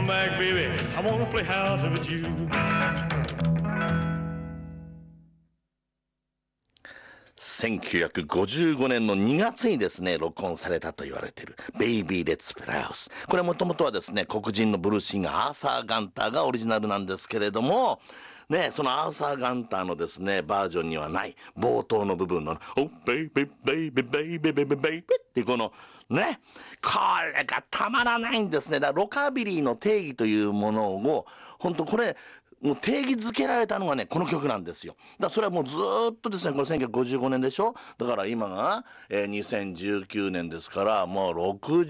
Come back, baby, I wanna play house with you. 1955年の2月にですね、録音されたと言われているベイビーレッツプレイハウス。これもともとはですね、黒人のブルースシンガーアーサー・ガンターがオリジナルなんですけれども、ね、そのアーサー・ガンターのですね、バージョンにはない冒頭の部分の、Oh, baby, baby, baby, baby, baby っていうこの、ね、これがたまらないんですね。だからロカビリーの定義というものを、本当これ、もう定義づけられたのがね、この曲なんですよ。だからそれはもうずーっとですね、これ1955年でしょ。だから今が、2019年ですから、もう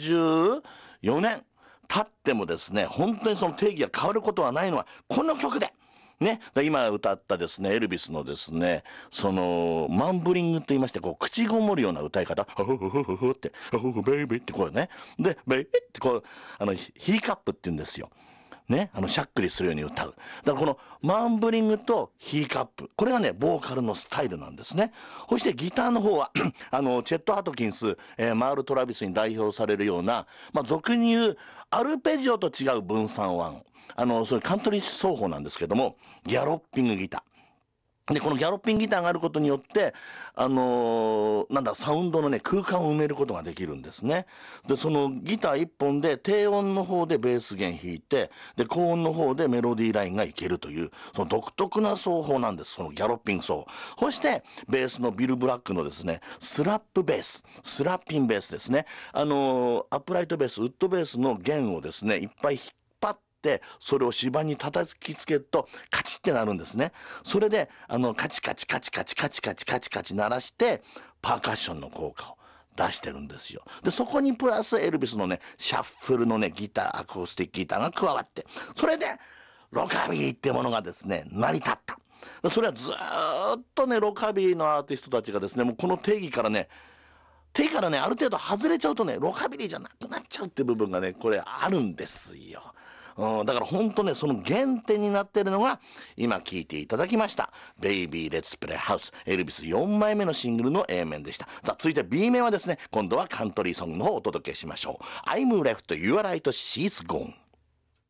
64年経ってもですね、本当にその定義が変わることはないのは、この曲で。ね。今歌ったですね、エルビスのですね、その、マンブリングと言いまして、こう、口ごもるような歌い方、ほほほほほって、ほほほベイビーってこうね。で、ベイビーってこう、ヒーカップって言うんですよ。ね。しゃっくりするように歌う。だからこの、マンブリングとヒーカップ。これがね、ボーカルのスタイルなんですね。そしてギターの方は、チェット・ハトキンス、マール・トラビスに代表されるような、まあ、俗に言う、アルペジオと違う分散音。それカントリー奏法なんですけども、ギャロッピングギター。で、このギャロッピングギターがあることによって、サウンドのね、空間を埋めることができるんですね。で、そのギター一本で低音の方でベース弦弾いて、で、高音の方でメロディーラインがいけるという、その独特な奏法なんです。そのギャロッピング奏法。そして、ベースのビル・ブラックのですね、スラップベース、スラッピンベースですね。アップライトベース、ウッドベースの弦をですね、いっぱい引っ張って、それを指板に叩きつけるとカチってなるんですね。それでカチカチカチカチカチカチカチカチ鳴らしてパーカッションの効果を出してるんですよ。で、そこにプラスエルビスのね、シャッフルのね、ギター、アコースティックギターが加わって、それでロカビリーってものがですね、成り立った。それはずーっとね、ロカビリーのアーティストたちがですね、もうこの定義からね、ある程度外れちゃうとね、ロカビリーじゃなくなっちゃうって部分がね、これあるんですよ。だから本当ね、その原点になっているのが、今聴いていただきました。ベイビーレッツプレイハウス。エルビス4枚目のシングルの A 面でした。さあ、続いて B 面はですね、今度はカントリーソングの方をお届けしましょう。I'm left, you are right, she's gone.